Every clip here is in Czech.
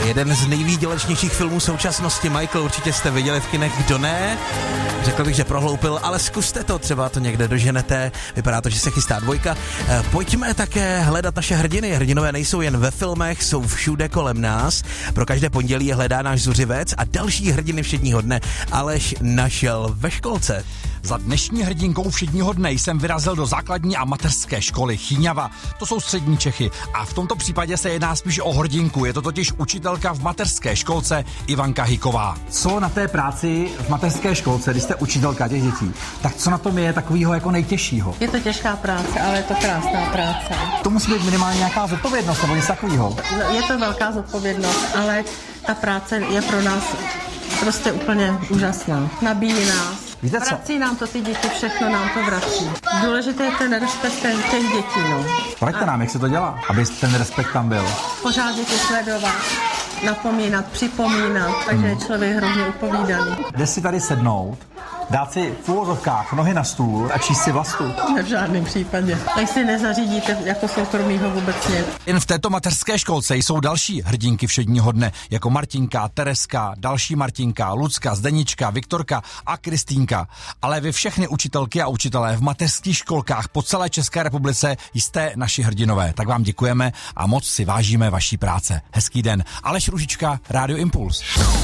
Jeden z nejvýdělečnějších filmů současnosti. Michael, určitě jste viděli v kinech, kdo ne. Řekl bych, že prohloupil, ale zkuste to, třeba to někde doženete. Vypadá to, že se chystá 2. Pojďme také hledat naše hrdiny. Hrdinové nejsou jen ve filmech, jsou všude kolem nás. Pro každé pondělí je hledá náš zuřivec a další hrdiny všedního dne Aleš našel ve školce. Za dnešní hrdinkou všedního dne jsem vyrazil do základní a mateřské školy Chýňava. To jsou střední Čechy a v tomto případě se jedná spíš o hrdinku. Je to totiž učitelka v mateřské školce Ivanka Hyková. Co na té práci v mateřské školce, když jste učitelka těch dětí, tak co na tom je takového jako nejtěžšího? Je to těžká práce, ale je to krásná práce. To musí být minimálně nějaká zodpovědnost nebo něco takového. Je to velká zodpovědnost, ale ta práce je pro nás prostě úplně úžasná. Nabíjí nás. Víte co? Vrací nám to ty děti, všechno nám to vrací. Důležité je ten respekt těch dětí, no. Poraďte nám, jak se to dělá, aby ten respekt tam byl. Pořád děti sledovat, napomínat, připomínat, takže je člověk hrozně upovídaný. Jde si tady sednout, dát si v úvozovkách nohy na stůl a číst si Vlastu? Ne, v žádném případě. Tak si nezařídíte jako soukromýho vůbec nic. Jen v této mateřské školce jsou další hrdinky všedního dne, jako Martinka, Tereska, další Martinka, Lucka, Zdenička, Viktorka a Kristýnka. Ale vy všechny učitelky a učitelé v mateřských školkách po celé České republice jste naši hrdinové. Tak vám děkujeme a moc si vážíme vaší práce. Hezký den. Aleš Růžička, Rádio Impuls.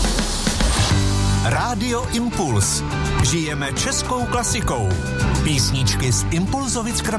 Rádio Impuls. Žijeme českou klasikou. Písničky z Impulzovic